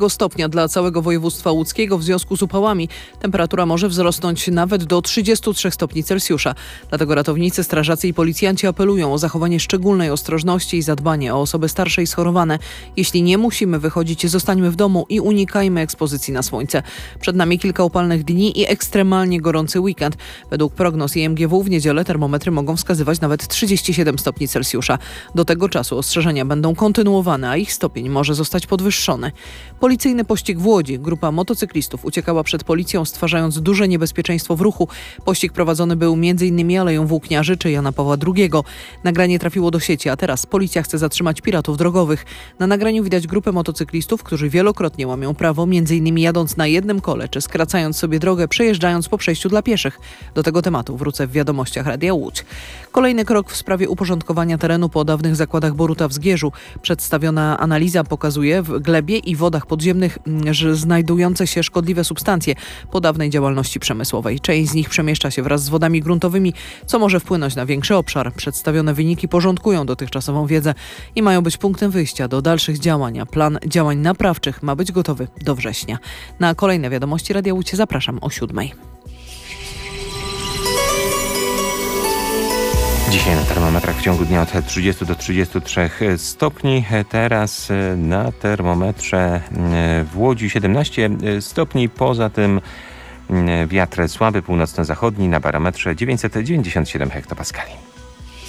stopnia dla całego województwa łódzkiego w związku z upałami. Temperatura może wzrosnąć nawet do 33 stopni Celsjusza. Dlatego ratownicy, strażacy i policjanci apelują o zachowanie szczególnej ostrożności i zadbanie o osoby starsze i schorowane. Jeśli nie musimy wychodzić, zostańmy w domu i unikajmy ekspozycji na słońce. Przed nami kilka upalnych dni i ekstremalnie gorący weekend. Według prognoz IMGW w niedzielę termometry mogą wskazywać nawet 37 stopni Celsjusza. Do tego czasu ostrzeżenia będą kontynuowane, a ich stopień może zostać podwyższony. Policyjny pościg w Łodzi. Grupa motocyklistów uciekała przed policją, stwarzając duże niebezpieczeństwo w ruchu. Pościg prowadzony był m.in. Aleją Włókniarzy czy Jana Pawła II. Nagranie trafiło do sieci, a teraz policja chce zatrzymać piratów drogowych. Na nagraniu widać grupę motocyklistów, którzy wielokrotnie łamią prawo, m.in. jadąc na jednym kole czy skracając sobie drogę, przejeżdżając po przejściu dla pieszych. Do tego tematu wrócę w wiadomościach Radia Łódź. Kolejny krok w sprawie uporządkowania terenu po dawnych zakładach Boruta w Zgierzu. Przedstawiona analiza pokazuje w glebie i wodach podziemnych znajdujące się szkodliwe substancje po dawnej działalności przemysłowej. Część z nich przemieszcza się wraz z wodami gruntowymi, co może wpłynąć na większy obszar. Przedstawione wyniki porządkują dotychczasową wiedzę i mają być punktem wyjścia do dalszych działań. Plan działań naprawczych ma być gotowy do września. Na kolejne wiadomości Radia Łódź zapraszam o 7:00. Dzisiaj na termometrach w ciągu dnia od 30 do 33 stopni. Teraz na termometrze w Łodzi 17 stopni. Poza tym wiatr słaby, północno-zachodni, na barometrze 997 hektopaskali.